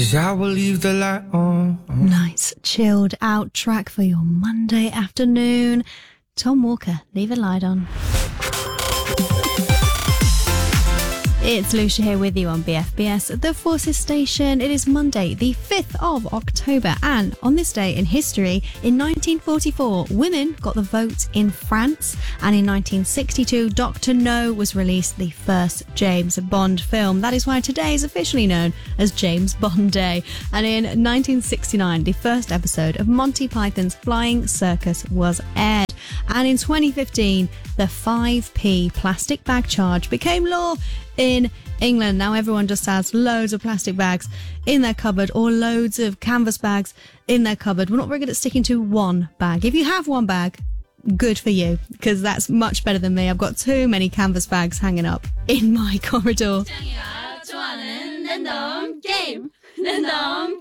'cause I will leave the light on. Nice chilled out track for your Monday afternoon. Tom Walker, Leave a Light On. It's Lucia here with you on BFBS, the Forces Station. It is Monday, the 5th of October, and on this day in history, in 1944, women got the vote in France, and in 1962, Dr. No was released, the first James Bond film. That is why today is officially known as James Bond Day. And in 1969, the first episode of Monty Python's Flying Circus was aired. And in 2015, the 5p plastic bag charge became law in England. Now everyone just has loads of plastic bags in their cupboard or loads of canvas bags in their cupboard. We're not very good at sticking to one bag. If you have one bag, good for you, because that's much better than me. I've got too many canvas bags hanging up in my corridor.